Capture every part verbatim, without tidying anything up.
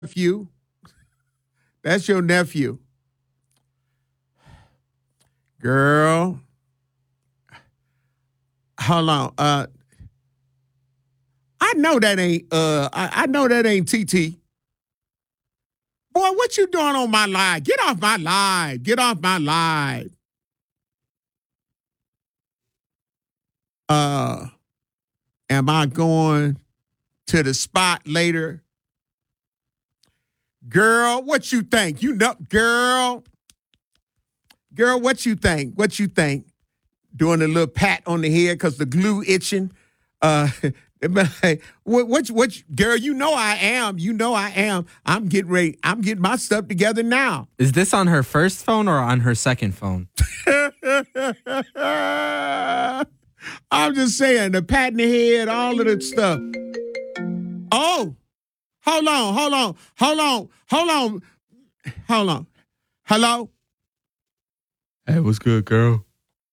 nephew. That's your nephew. Girl. Hold on. Uh I know that ain't uh I, I know that ain't T T. Boy, what you doing on my live? Get off my live. Get off my live. Uh am I going to the spot later? Girl, what you think? You know, girl. Girl, what you think? What you think? Doing a little pat on the head because the glue itching. Uh, what, what, what, girl, you know I am. You know I am. I'm getting ready. I'm getting my stuff together now. Is this on her first phone or on her second phone? I'm just saying, the pat in the head, all of that stuff. Oh, hold on, hold on, hold on, hold on, hold on. Hello? Hey, what's good, girl?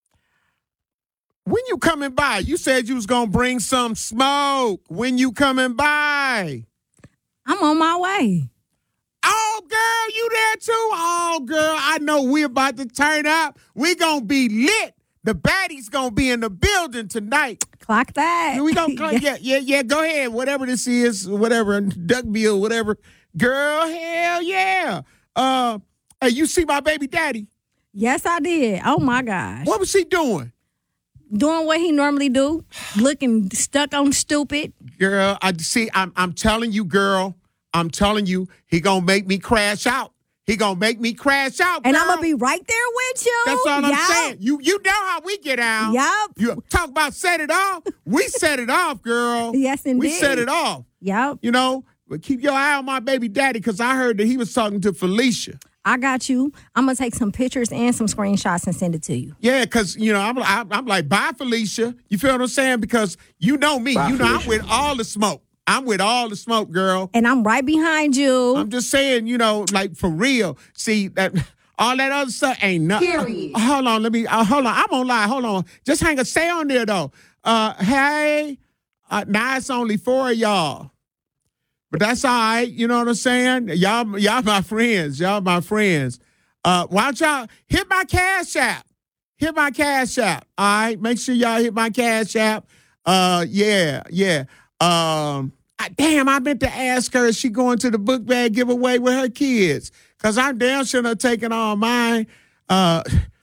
When you coming by? You said you was gonna bring some smoke. When you coming by? I'm on my way. Oh, girl, you there too? Oh, girl, I know we're about to turn up. We gonna be lit. The baddie's gonna be in the building tonight. Clock that. We gonna clock, yeah, yeah, yeah. Go ahead, whatever this is, whatever, Duckbill, whatever. Girl, hell yeah. Uh, hey, you see my baby daddy? Yes, I did. Oh my gosh. What was he doing? Doing what he normally do, looking stuck on stupid. Girl, I see. I'm, I'm telling you, girl. I'm telling you, he gonna make me crash out. He gonna make me crash out, girl. And I'm gonna be right there with you. That's all I'm yep. saying. You, you know how we get out. Yep. You talk about set it off. We set it off, girl. Yes, indeed. We set it off. Yep. You know, but keep your eye on my baby daddy because I heard that he was talking to Felicia. I got you. I'm going to take some pictures and some screenshots and send it to you. Yeah, because, you know, I'm, I'm, I'm like, bye, Felicia. You feel what I'm saying? Because you know me. Bye, you know, Felicia. I'm with all the smoke. I'm with all the smoke, girl. And I'm right behind you. I'm just saying, you know, like, for real. See, that all that other stuff ain't nothing. Period. Uh, hold on, let me, uh, hold on. I'm on lie. Hold on. Just hang a, stay on there, though. Uh, hey, uh, now it's only four of y'all. But that's all right. You know what I'm saying? Y'all, y'all my friends. Y'all my friends. Uh, why don't y'all hit my Cash App? Hit my Cash App. All right. Make sure y'all hit my Cash App. Uh, yeah, yeah. Um, I, damn, I meant to ask her, is she going to the book bag giveaway with her kids? Because I'm damn sure not taking all mine. Uh,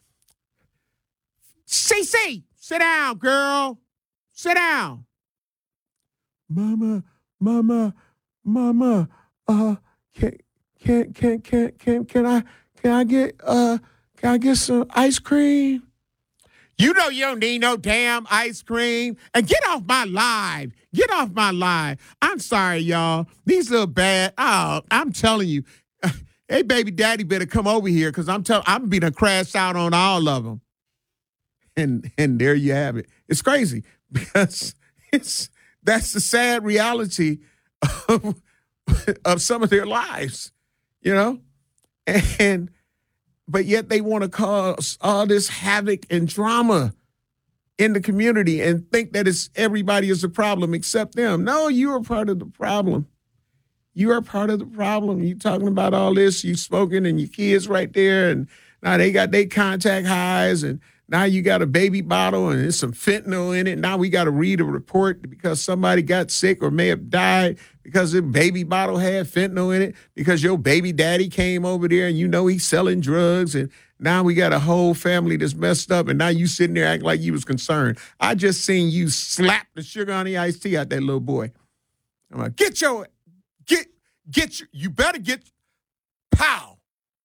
C C, sit down, girl. Sit down. Mama, mama. Mama, uh, can can can can can can I can I get uh can I get some ice cream? You know you don't need no damn ice cream. And get off my live. Get off my live. I'm sorry, y'all. These little bad. Oh, I'm telling you. Hey, baby daddy better come over here because I'm telling I'm being crashed out on all of them. And and there you have it. It's crazy because it's that's the sad reality of, of some of their lives, you know? And, but yet they want to cause all this havoc and drama in the community and think that it's everybody is the problem except them. No, you are part of the problem. You are part of the problem. You talking about all this, you smoking and your kids right there, and now they got their contact highs, and now you got a baby bottle and there's some fentanyl in it. Now we got to read a report because somebody got sick or may have died because the baby bottle had fentanyl in it because your baby daddy came over there and you know he's selling drugs. And now we got a whole family that's messed up. And now you sitting there acting like you was concerned. I just seen you slap the sugar on the iced tea out that little boy. I'm like, get your, get, get your, you better get, pow.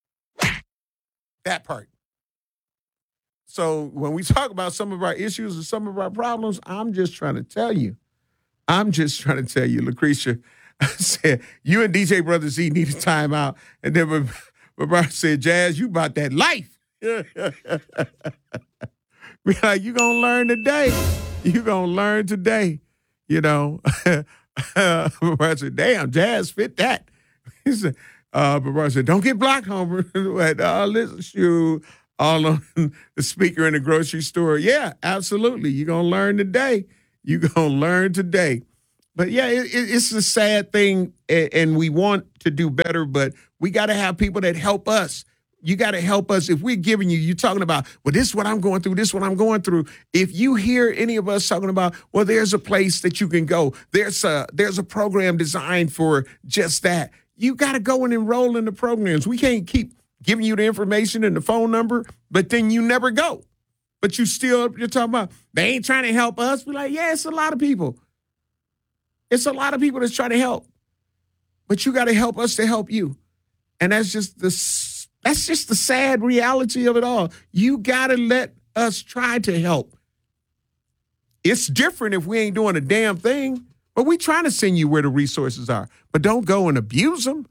That part. So when we talk about some of our issues and some of our problems, I'm just trying to tell you. I'm just trying to tell you, Lucretia said, you and D J Brother Z need a timeout. And then Roberta said, Jazz, you about that life. Be like, you going to learn today. You going to learn today. You know. Roberta said, damn, Jazz fit that. He said, uh, Roberta said, don't get blocked, Homer. uh, listen, shoot. All on the speaker in the grocery store. Yeah, absolutely. You're going to learn today. You're going to learn today. But yeah, it, it, it's a sad thing, and, and we want to do better, but we got to have people that help us. You got to help us. If we're giving you, you're talking about, well, this is what I'm going through, this is what I'm going through. If you hear any of us talking about, well, there's a place that you can go. There's a, there's a program designed for just that. You got to go and enroll in the programs. We can't keep giving you the information and the phone number, but then you never go. But you still, you're talking about, they ain't trying to help us. We're like, yeah, it's a lot of people. It's a lot of people that's trying to help. But you got to help us to help you. And that's just the That's just the sad reality of it all. You got to let us try to help. It's different if we ain't doing a damn thing, but we trying to send you where the resources are. But don't go and abuse them.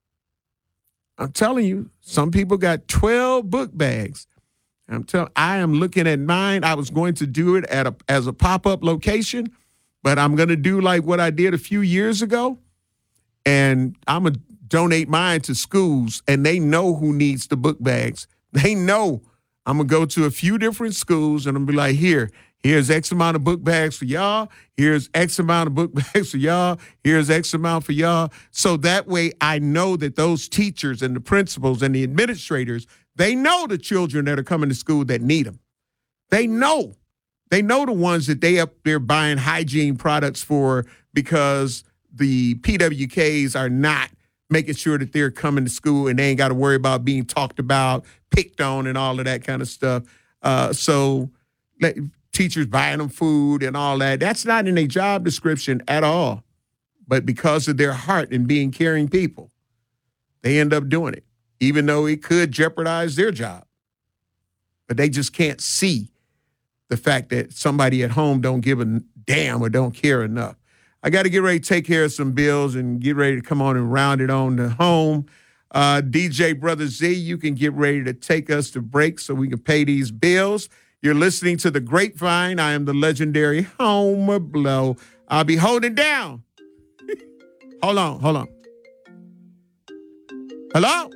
I'm telling you, some people got twelve book bags. I'm telling, I am looking at mine. I was going to do it at a, as a pop-up location, but I'm going to do like what I did a few years ago, and I'm going to donate mine to schools, and they know who needs the book bags. They know I'm going to go to a few different schools, and I'm going to be like, here, here's X amount of book bags for y'all. Here's X amount of book bags for y'all. Here's X amount for y'all. So that way I know that those teachers and the principals and the administrators, they know the children that are coming to school that need them. They know. They know the ones that they up there buying hygiene products for because the P W Ks are not making sure that they're coming to school and they ain't got to worry about being talked about, picked on, and all of that kind of stuff. Uh, so let, teachers buying them food and all that, that's not in a job description at all. But because of their heart and being caring people, they end up doing it, even though it could jeopardize their job. But they just can't see the fact that somebody at home don't give a damn or don't care enough. I got to get ready to take care of some bills and get ready to come on and round it on to home. Uh, D J Brother Z, you can get ready to take us to break so we can pay these bills. You're listening to The Grapevine. I am the legendary Homer Blow. I'll be holding down. Hold on, hold on. Hello?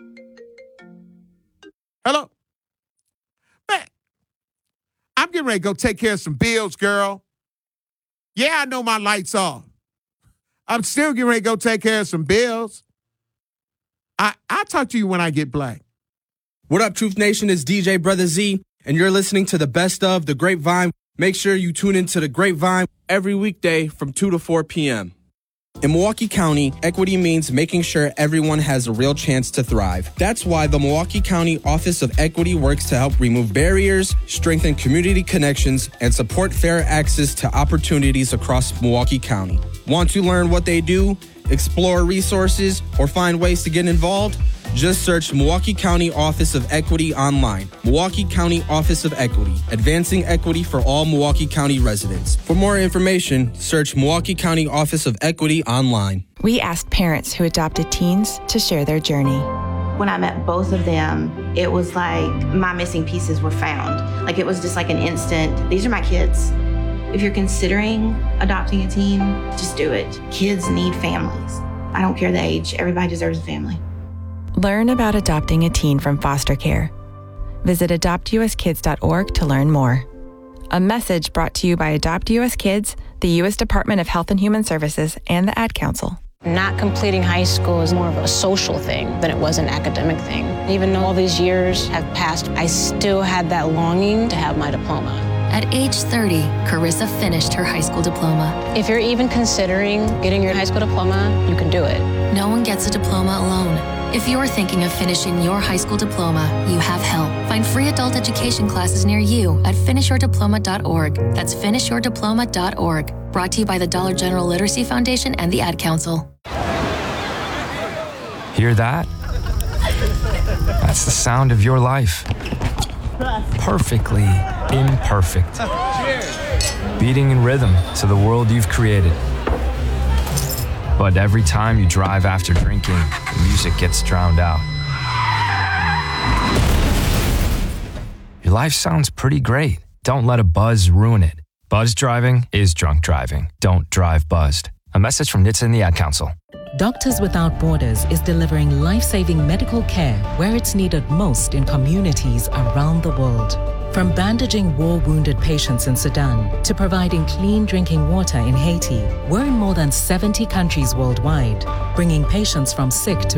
Hello? Man, I'm getting ready to go take care of some bills, girl. Yeah, I know my light's off. I'm still getting ready to go take care of some bills. I, I'll talk to you when I get black. What up, Truth Nation? It's D J Brother Z, and you're listening to the best of The Grapevine. Make sure you tune into The Grapevine every weekday from two to four p.m. In Milwaukee County, equity means making sure everyone has a real chance to thrive. That's why the Milwaukee County Office of Equity works to help remove barriers, strengthen community connections, and support fair access to opportunities across Milwaukee County. Want to learn what they do, explore resources, or find ways to get involved? Just search Milwaukee County Office of Equity online. Milwaukee County Office of Equity, advancing equity for all Milwaukee County residents. For more information, search Milwaukee County Office of Equity online. We asked parents who adopted teens to share their journey. When I met both of them, it was like my missing pieces were found. Like it was just like an instant, these are my kids. If you're considering adopting a teen, just do it. Kids need families. I don't care the age, everybody deserves a family. Learn about adopting a teen from foster care. Visit adopt u s kids dot org to learn more. A message brought to you by Adopt U S Kids, the U S Department of Health and Human Services, and the Ad Council. Not completing high school is more of a social thing than it was an academic thing. Even though all these years have passed, I still had that longing to have my diploma. At age thirty, Carissa finished her high school diploma. If you're even considering getting your high school diploma, you can do it. No one gets a diploma alone. If you're thinking of finishing your high school diploma, you have help. Find free adult education classes near you at finish your diploma dot org. That's finish your diploma dot org. Brought to you by the Dollar General Literacy Foundation and the Ad Council. Hear that? That's the sound of your life. Perfectly imperfect. Beating in rhythm to the world you've created. But every time you drive after drinking, the music gets drowned out. Your life sounds pretty great. Don't let a buzz ruin it. Buzz driving is drunk driving. Don't drive buzzed. A message from N H T S A and the Ad Council. Doctors Without Borders is delivering life-saving medical care where it's needed most in communities around the world. From bandaging war-wounded patients in Sudan to providing clean drinking water in Haiti, we're in more than seventy countries worldwide, bringing patients from sick to